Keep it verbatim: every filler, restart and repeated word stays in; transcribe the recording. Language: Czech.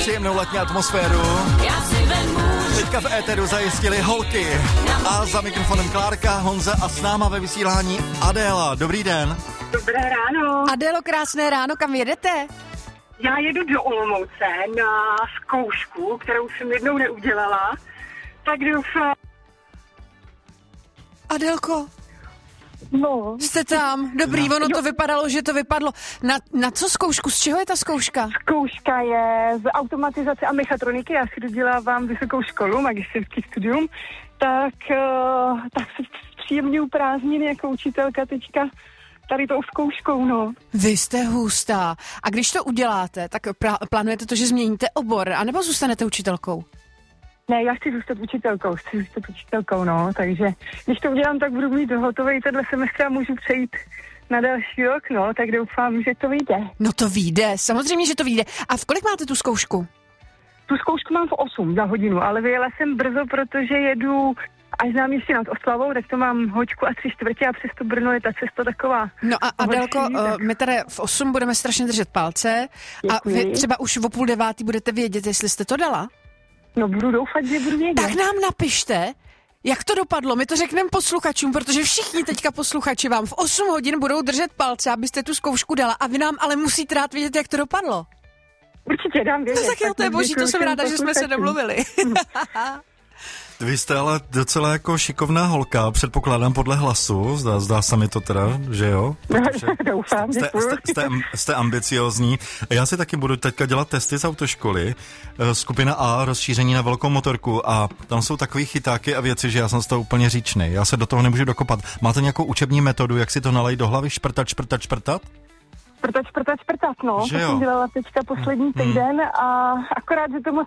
příjemnou letní atmosféru. Teďka v éteru zajistili holky. A za mikrofonem Klárka, Honza a s náma ve vysílání Adéla. Dobrý den. Dobré ráno. Adélo, krásné ráno, kam jedete? Já jedu do Olomouce na zkoušku, kterou jsem jednou neudělala. Tak doufám... Adélko, No. jste tam? Dobrý, ono to vypadalo, že to vypadlo. Na, na co zkoušku? Z čeho je ta zkouška? Zkouška je z automatizace a mechatroniky. Já si dodělávám vysokou školu, magisterský studium. Tak, uh, tak se příjemně uprázdniny jako učitelka teďka tady tou zkouškou, no. Vy jste hustá. A když to uděláte, tak pra- plánujete to, že změníte obor, anebo zůstanete učitelkou? Ne, já chci zůstat učitelkou, chci zůstat učitelkou, no, takže když to udělám, tak budu mít hotový tenhle semestr a můžu přejít na další rok, no, tak doufám, že to vyjde. No to vyjde, samozřejmě, že to vyjde. A v kolik máte tu zkoušku? Tu zkoušku mám v osm za hodinu, ale vyjela jsem brzo, protože jedu až náměstí nad Oslavou, tak to mám hoďku a tři čtvrtě a přesto Brno je ta cesta taková. No a Adélko, horší, uh, tak... my tady v osm budeme strašně držet palce. Děkuji. A vy třeba už o půl devátý budete vědět, jestli jste to dala? No budu doufat, že budu vědět. Tak nám napište, jak to dopadlo. My to řekneme posluchačům, protože všichni teďka posluchači vám v osm hodin budou držet palce, abyste tu zkoušku dala. A vy nám ale musíte rád vědět, jak to dopadlo. Určitě dám vědět. No tak jo, to je boží, to jsem ráda, že jsme se domluvili. Vy jste ale docela jako šikovná holka, předpokládám podle hlasu, zdá, zdá se mi to teda, že jo? Protože doufám, jste, jste, jste, jste ambiciozní. Já si taky budu teďka dělat testy z autoškoly, skupina A, rozšíření na velkou motorku a tam jsou takový chytáky a věci, že já jsem z toho úplně říčnej. Já se do toho nemůžu dokopat. Máte nějakou učební metodu, jak si to nalej do hlavy, šprtat, šprtat, šprtat? Šprtat, šprtat, šprtat, no. Že to jo? jsem dělala teďka poslední týden hmm. a akorát, že to moc